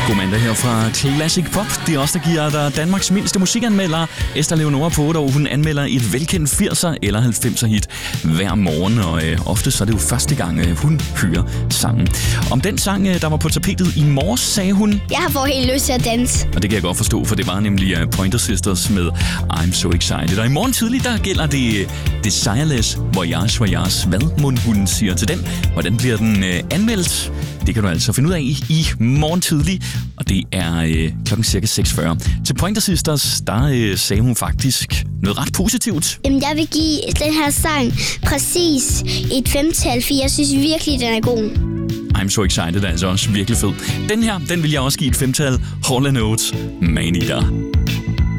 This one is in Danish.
God mandag her fra Classic Pop. Det er også der giver dig Danmarks mindste musikanmelder. Esther Leonora på 8 år. Hun anmelder et velkendt 80'er eller 90'er hit hver morgen. Og ofte så er det jo første gang, hun hører sangen. Om den sang, der var på tapetet i morges, sagde hun: Jeg har fået helt lyst til at danse. Og det kan jeg godt forstå, for det var nemlig Pointer Sisters med I'm So Excited. Og i morgen tidlig, der gælder det Desireless Voyage Voyage. Hvad mon hun siger til den? Hvordan bliver den anmeldt? Det kan du altså finde ud af i morgen tidlig, og det er klokken cirka 6:40. Til Pointer Sisters, der sagde hun faktisk noget ret positivt. Jamen, jeg vil give den her sang præcis et 5-tal, for jeg synes virkelig, den er god. I'm So Excited er altså også virkelig fed. Den her, den vil jeg også give et 5-tal. Hall & Oates, Maneater.